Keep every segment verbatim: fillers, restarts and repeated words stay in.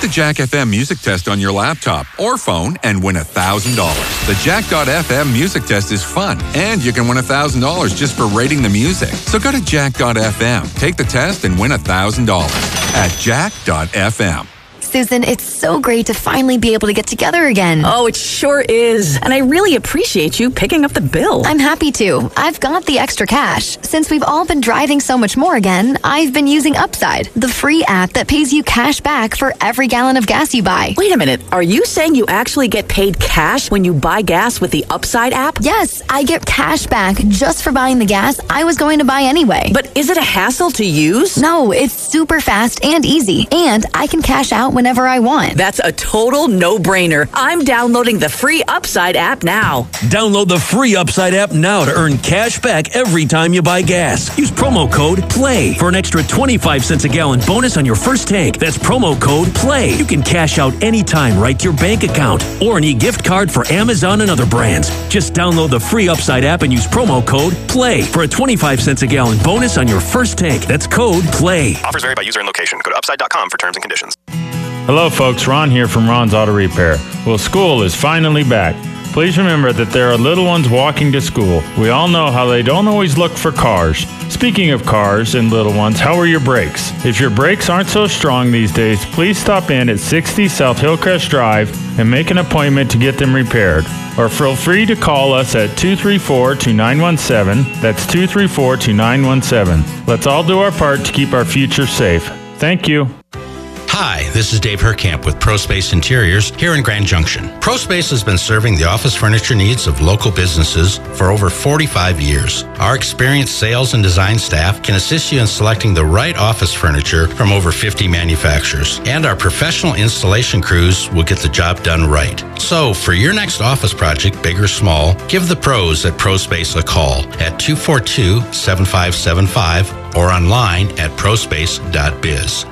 the Jack F M music test on your laptop or phone and win one thousand dollars. The Jack dot F M music test is fun, and you can win one thousand dollars just for rating the music. So go to Jack dot F M, take the test, and win one thousand dollars at Jack dot F M. Susan, it's so great to finally be able to get together again. Oh, it sure is. And I really appreciate you picking up the bill. I'm happy to. I've got the extra cash. Since we've all been driving so much more again, I've been using Upside, the free app that pays you cash back for every gallon of gas you buy. Wait a minute. Are you saying you actually get paid cash when you buy gas with the Upside app? Yes, I get cash back just for buying the gas I was going to buy anyway. But is it a hassle to use? No, it's super fast and easy, and I can cash out whenever I want. That's a total no-brainer. I'm downloading the free Upside app now. Download the free Upside app now to earn cash back every time you buy gas. Use promo code PLAY for an extra twenty-five cents a gallon bonus on your first tank. That's promo code PLAY. You can cash out anytime right to your bank account or an e-gift card for Amazon and other brands. Just download the free Upside app and use promo code PLAY for a twenty-five cents a gallon bonus on your first tank. That's code PLAY. Offers vary by user and location. Go to upside dot com for terms and conditions. Hello folks, Ron here from Ron's Auto Repair. Well, school is finally back. Please remember that there are little ones walking to school. We all know how they don't always look for cars. Speaking of cars and little ones, how are your brakes? If your brakes aren't so strong these days, please stop in at sixty South Hillcrest Drive and make an appointment to get them repaired. Or feel free to call us at two three four, two nine one seven. That's two three four, two nine one seven. Let's all do our part to keep our future safe. Thank you. Hi, this is Dave Herkamp with ProSpace Interiors here in Grand Junction. ProSpace has been serving the office furniture needs of local businesses for over forty-five years. Our experienced sales and design staff can assist you in selecting the right office furniture from over fifty manufacturers. And our professional installation crews will get the job done right. So, for your next office project, big or small, give the pros at ProSpace a call at two four two, seven five seven five or online at prospace dot biz.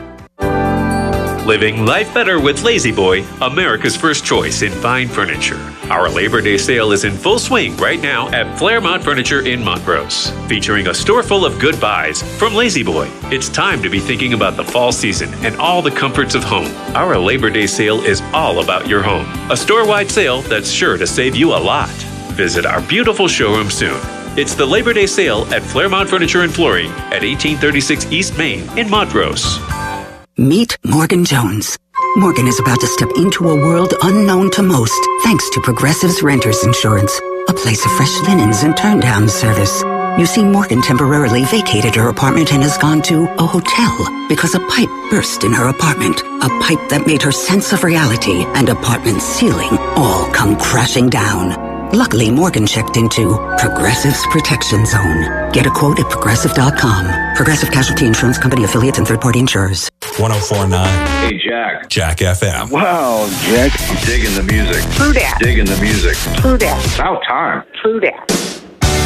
Living life better with La-Z-Boy, America's first choice in fine furniture. Our Labor Day sale is in full swing right now at Fairmont Furniture in Montrose, featuring a store full of good buys from La-Z-Boy. It's time to be thinking about the fall season and all the comforts of home. Our Labor Day sale is all about your home. A store-wide sale that's sure to save you a lot. Visit our beautiful showroom soon. It's the Labor Day sale at Fairmont Furniture and Flooring at eighteen thirty-six East Main in Montrose. Meet Morgan Jones. Morgan is about to step into a world unknown to most, thanks to Progressive's Renters Insurance, a place of fresh linens and turn-down service. You see, Morgan temporarily vacated her apartment and has gone to a hotel because a pipe burst in her apartment. A pipe that made her sense of reality and apartment ceiling all come crashing down. Luckily, Morgan checked into Progressive's Protection Zone. Get a quote at progressive dot com. Progressive Casualty Insurance Company affiliates and third-party insurers. one oh four point nine. Hey, Jack. Jack F M. Wow, Jack. I'm digging the music. True that. Digging the music. True that. About time. True that.